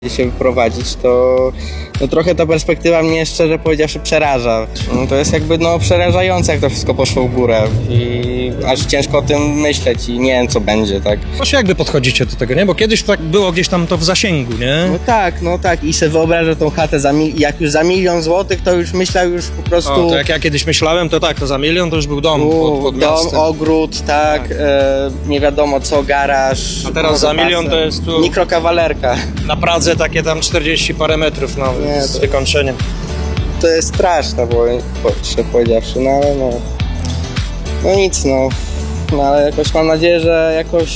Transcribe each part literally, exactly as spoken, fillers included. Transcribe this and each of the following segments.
się wyprowadzić, to no trochę ta perspektywa mnie szczerze powiedziawszy przeraża. No to jest jakby no przerażające, jak to wszystko poszło w górę i aż ciężko o tym myśleć i nie wiem co będzie, tak. Właśnie jakby podchodzicie do tego, nie? Bo kiedyś tak było gdzieś tam to w zasięgu, nie? No tak, no tak i sobie wyobrażę tą chatę za mi- jak już za milion złotych, to już myślał już po prostu... O, to jak ja kiedyś myślałem, to tak, to za milion to już był dom pod, pod dom, miastem. ogród, tak, Tak. E, nie wiadomo co, garaż. A teraz za milion to jest tu- mikrokawalerka. Na Pradze takie tam czterdzieści parę metrów, no, Nie, z to- wykończeniem. To jest straszne, bo szczerze powiedziawszy, no ale no... No nic, no. No ale jakoś mam nadzieję, że jakoś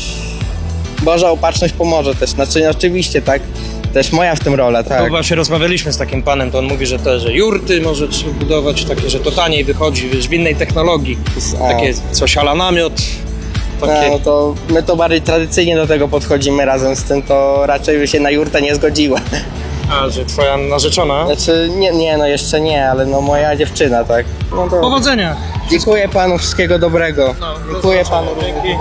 Boża opatrzność pomoże też. Znaczy oczywiście, tak, też moja w tym rola, To tak. właśnie rozmawialiśmy z takim panem, to on mówi, że te, że jurty może trzeba budować takie, że to taniej wychodzi, wiesz, w innej technologii. A. Takie coś ala namiot, No, takie... no to my to bardziej tradycyjnie do tego podchodzimy, razem z tym to raczej by się na jurtę nie zgodziła. A, że twoja narzeczona? Znaczy nie, nie, no jeszcze nie, ale no moja dziewczyna, tak. No to Powodzenia! dziękuję panu, wszystkiego dobrego. No, Dziękuję panu. Dzięki.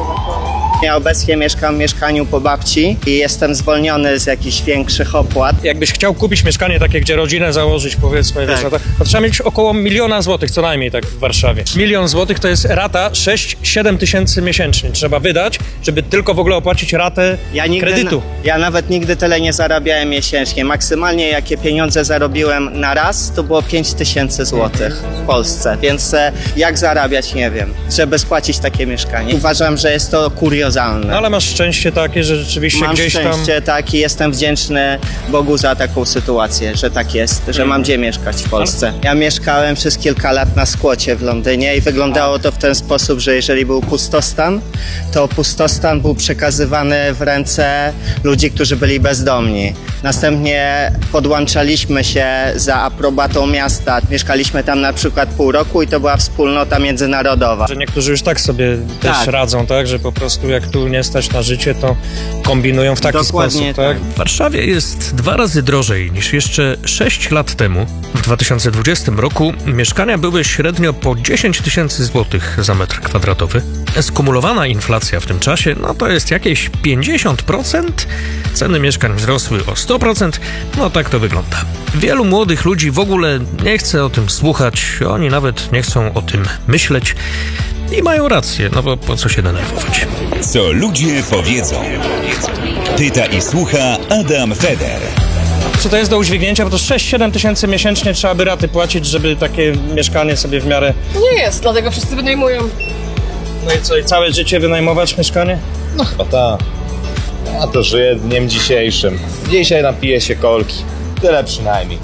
Ja obecnie mieszkam w mieszkaniu po babci i jestem zwolniony z jakichś większych opłat. Jakbyś chciał kupić mieszkanie takie, gdzie rodzinę założyć, powiedzmy, Tak. wiesz, no to, to trzeba mieć około miliona złotych, co najmniej tak w Warszawie. Milion złotych to jest rata sześć siedem tysięcy miesięcznie. Trzeba wydać, żeby tylko w ogóle opłacić ratę Ja nigdy, kredytu. Ja nawet nigdy tyle nie zarabiałem miesięcznie. Maksymalnie jakie pieniądze zarobiłem na raz, to było pięć tysięcy złotych w Polsce. Więc e, jak zarabiać, nie wiem, żeby spłacić takie mieszkanie. Uważam, że jest to kuriozalne. No ale masz szczęście takie, że rzeczywiście Mam gdzieś szczęście tak i jestem wdzięczny Bogu za taką sytuację, że tak jest, że mam gdzie mieszkać w Polsce. Ja mieszkałem przez kilka lat na skłocie w Londynie i wyglądało to w ten sposób, że jeżeli był pustostan, to pustostan był przekazywany w ręce ludzi, którzy byli bezdomni. Następnie podłączaliśmy się za aprobatą miasta. Mieszkaliśmy tam na przykład pół roku i to była wspólnota międzynarodowa. Że niektórzy już tak sobie też Tak. radzą, tak? Że po prostu jak tu nie stać na życie, to kombinują w taki Dokładnie sposób, tak? W Warszawie jest dwa razy drożej niż jeszcze sześć lat temu. W dwa tysiące dwudziestym roku mieszkania były średnio po dziesięć tysięcy złotych za metr kwadratowy. Skumulowana inflacja w tym czasie, no to jest jakieś pięćdziesiąt procent. Ceny mieszkań wzrosły o sto procent. No tak to wygląda. Wielu młodych ludzi w ogóle nie chce o tym słuchać, oni nawet nie chcą o tym myśleć. I mają rację, no bo po co się denerwować? Co ludzie powiedzą. Pyta i słucha Adam Feder. Co to jest do udźwignięcia? Bo to sześć siedem tysięcy miesięcznie trzeba by raty płacić, żeby takie mieszkanie sobie w miarę... Nie jest, dlatego wszyscy wynajmują. No i co, i całe życie wynajmować mieszkanie? O tak. A to żyję dniem dzisiejszym. Dzisiaj napiję się kolki. Tyle przynajmniej.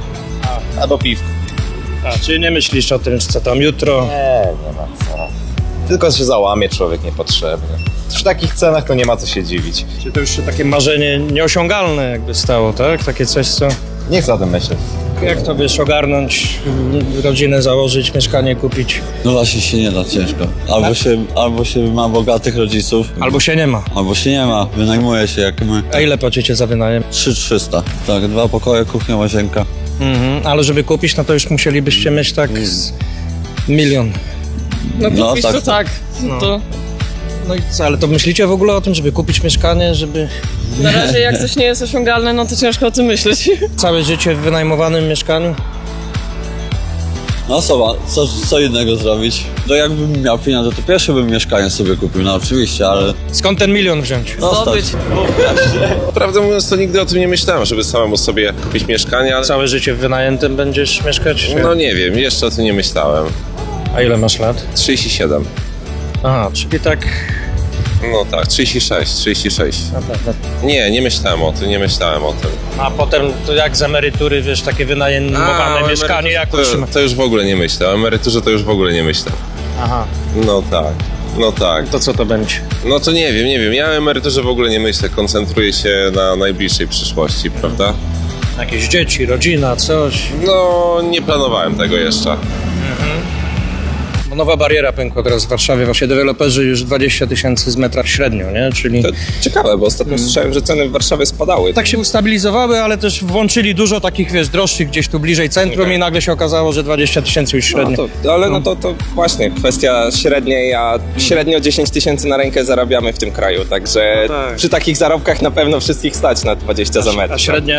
Albo piwko. A, czyli nie myślisz o tym, co tam jutro? Nie, nie ma co. Tylko się załamie człowiek niepotrzebnie. Przy takich cenach to nie ma co się dziwić. Czy to już się takie marzenie nieosiągalne jakby stało, tak? Takie coś, co... Nie chcę o tym myśleć. Jak to wiesz, ogarnąć, rodzinę założyć, mieszkanie kupić? No właśnie się nie da, ciężko. Albo się, albo się ma bogatych rodziców, Albo się nie ma. albo się nie ma. Wynajmuje się jak my. A ile płacicie za wynajem? trzy tysiące trzysta. Tak, dwa pokoje, kuchnia, łazienka. Mhm. Ale żeby kupić, no to już musielibyście mieć tak z milion. No, No, kupić tak, to tak. No. To No i co, ale to myślicie w ogóle o tym, żeby kupić mieszkanie, żeby na razie jak coś nie jest osiągalne, no to ciężko o tym myśleć. całe życie w wynajmowanym mieszkaniu? No co, co, co innego zrobić? No jakbym miał pieniądze, to pierwsze bym mieszkanie sobie kupił, no oczywiście, ale... Skąd ten milion wziąć? No, Zdobyć. Prawdę mówiąc, to nigdy o tym nie myślałem, żeby samemu sobie kupić mieszkanie, ale Całe życie w wynajętym będziesz mieszkać? Czy... no nie wiem, jeszcze o tym nie myślałem. A ile masz lat? trzydzieści siedem. Aha, czyli tak... No tak, trzydzieści sześć, trzydzieści sześć. Naprawdę. Nie, nie myślałem o tym, nie myślałem o tym. A potem to jak z emerytury, wiesz, takie wynajmowane o mieszkanie, jak emeryturze utrzyma... to, to już w ogóle nie myślę, o emeryturze to już w ogóle nie myślę. Aha, No tak, no tak. to co to będzie? No to nie wiem, nie wiem, ja o emeryturze w ogóle nie myślę, koncentruję się na najbliższej przyszłości, prawda? Jakieś dzieci, rodzina, coś? No, nie planowałem tego jeszcze. Bo nowa bariera pękła teraz w Warszawie, właśnie deweloperzy już dwadzieścia tysięcy z metra średnio, nie? Czyli To ciekawe, bo ostatnio słyszałem, że ceny w Warszawie spadały. tak się ustabilizowały, ale też włączyli dużo takich, wiesz, droższych gdzieś tu bliżej centrum Okej. i nagle się okazało, że dwadzieścia tysięcy już No średnio. to, ale no to, to właśnie kwestia średniej, a średnio dziesięć tysięcy na rękę zarabiamy w tym kraju, także tak. przy takich zarobkach na pewno wszystkich stać na dwadzieścia za metr. A średnia